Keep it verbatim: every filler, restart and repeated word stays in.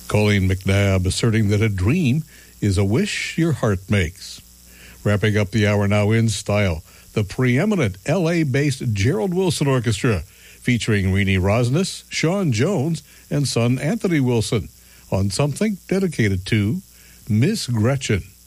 Colleen McNabb asserting that a dream is a wish your heart makes. Wrapping up the hour now in style, the preeminent L A-based Gerald Wilson Orchestra, featuring Renee Rosnes, Sean Jones, and son Anthony Wilson, on something dedicated to Miss Gretchen.